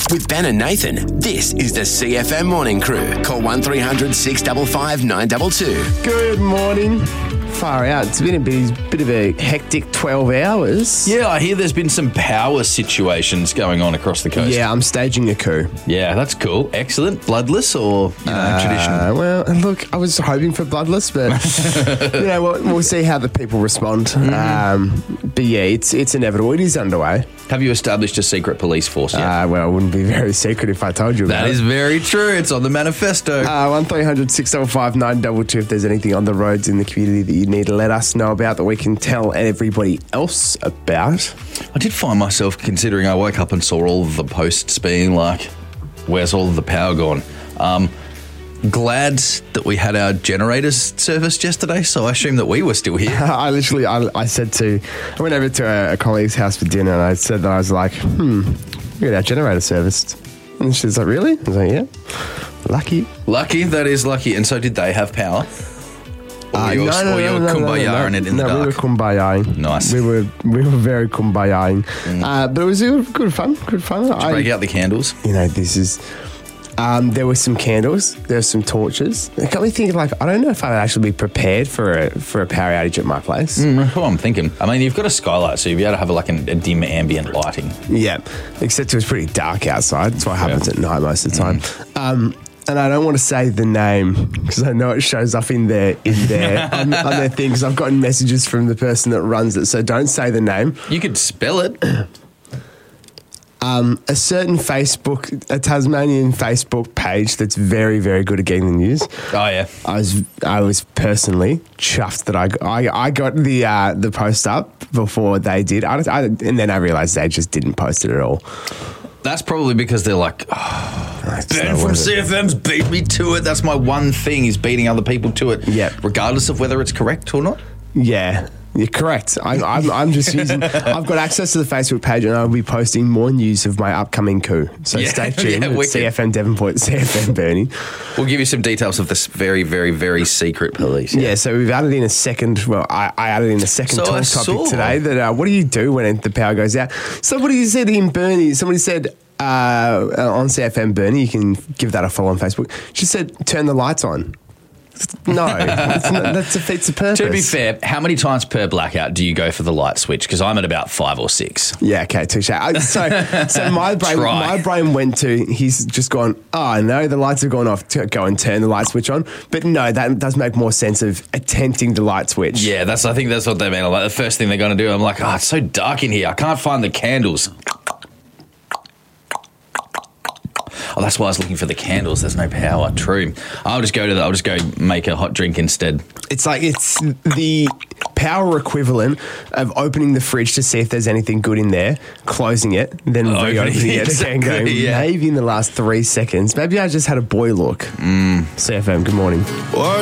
With Ben and Nathan, this is the CFM Morning Crew. Call 1300 655 922. Good morning. Far out. It's been a bit of a hectic 12 hours. Yeah, I hear there's been some power situations going on across the coast. Yeah, I'm staging a coup. Yeah, that's cool. Excellent. Bloodless or, traditional? Well, look, I was hoping for bloodless, but you know what? We'll see how the people respond. But yeah, it's inevitable. It is underway. Have you established a secret police force yet? Well, it wouldn't be very secret if I told you about That it. is very true. It's on the manifesto. 1300 605 922 if there's anything on the roads in the community that you need to let us know about that we can tell everybody else about. I did find myself considering, I woke up and saw all of the posts being like, where's all of the power gone? Glad that we had our generators serviced yesterday, so I assume that we were still here. I went over to a colleague's house for dinner and I said that I was like, we got our generator serviced. And she's like, really? I was like, yeah. Lucky. That is lucky. And so did they have power? Or you were kumbayaing it in the dark? No, we were kumbayaing. Nice. We were very kumbayaing. But it was good fun. Did you break out the candles? You know, this is... there were some candles. There were some torches. It got me thinking, like, I don't know if I'd actually be prepared for a power outage at my place. That's what I'm thinking. I mean, you've got a skylight, so you'll be able to have a dim ambient lighting. Yeah, except it was pretty dark outside. That's what happens at night most of the time. And I don't want to say the name because I know it shows up in there on their thing because I've gotten messages from the person that runs it. So don't say the name. You could spell it. A certain a Tasmanian Facebook page that's very, very good at getting the news. Oh yeah, I was personally chuffed that I got the post up before they did, and then I realised they just didn't post it at all. That's probably because they're like, Ben from CFM's beat me to it. That's my one thing, is beating other people to it. Yeah, regardless of whether it's correct or not. Yeah. You're correct. I'm just using... I've got access to the Facebook page and I'll be posting more news of my upcoming coup. So stay tuned. CFM Devonport, CFM Burnie. We'll give you some details of this very, very, very secret police. Yeah, so we've added in a second... Well, I added in a second talk topic today that what do you do when the power goes out? Somebody said in Burnie... Somebody said... on CFM Burnie, you can give that a follow on Facebook. She said, turn the lights on. No, that defeats the purpose. To be fair, how many times per blackout do you go for the light switch? Because I'm at about 5 or 6. Yeah, okay, touche. So my brain went to, he's just gone, oh no, the lights have gone off, to go and turn the light switch on. But no, that does make more sense of attempting the light switch. Yeah, I think that's what they mean. Like the first thing they're going to do, I'm like, it's so dark in here. I can't find the candles. Oh, that's why I was looking for the candles. There's no power. True. I'll just go make a hot drink instead. It's like it's the power equivalent of opening the fridge to see if there's anything good in there, closing it, then reopening it again, going, maybe in the last 3 seconds. Maybe I just had a boy look. CFM, good morning.